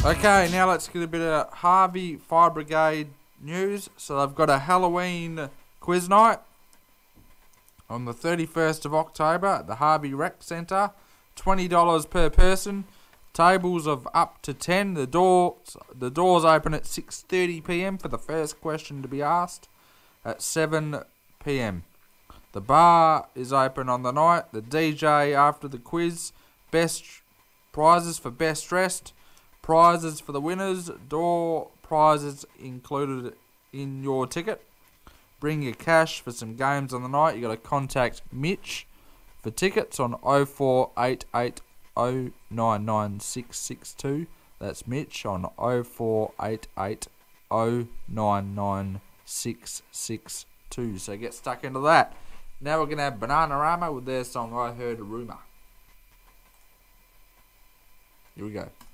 Okay, now let's get a bit of Harvey Fire Brigade news. So they've got a Halloween quiz night on the 31st of October at the Harvey Rec Centre. $20 per person. Tables of up to 10. The doors open at 6:30 p.m. for the first question to be asked at 7 p.m. The bar is open on the night. The DJ after the quiz. Best prizes for best dressed. Prizes for the winners. Door prizes included in your ticket. Bring your cash for some games on the night. You got to contact Mitch for tickets on 0488 099662. That's Mitch on 0488 099662. So get stuck into that. Now we're going to have Bananarama with their song I Heard a Rumour. Here we go.